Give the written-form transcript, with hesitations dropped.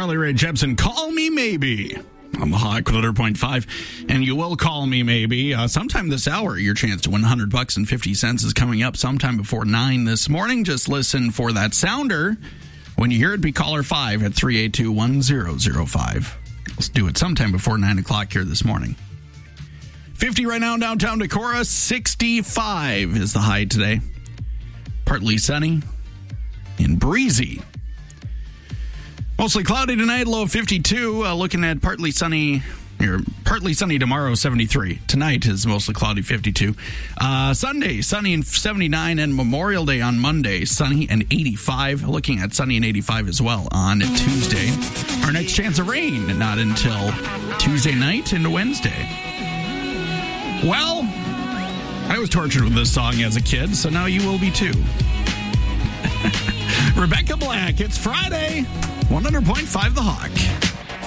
Carly Rae Jepsen, Call Me Maybe. On the Hot 100.5. And you will call me maybe. Sometime this hour, your chance to win $100.50 is coming up sometime before 9 this morning. Just listen for that sounder. When you hear it, be caller 5 at 382-1005. Let's do it sometime before 9 o'clock here this morning. 50 right now in downtown Decorah. 65 is the high today. Partly sunny and breezy. Mostly cloudy tonight, low of 52. Looking at partly sunny tomorrow, 73. Tonight is mostly cloudy, 52. Sunday, sunny and 79. And Memorial Day on Monday, sunny and 85. Looking at sunny and 85 as well on Tuesday. Our next chance of rain, not until Tuesday night into Wednesday. Well, I was tortured with this song as a kid, so now you will be too. Rebecca Black, it's Friday. 100.5 The Hawk.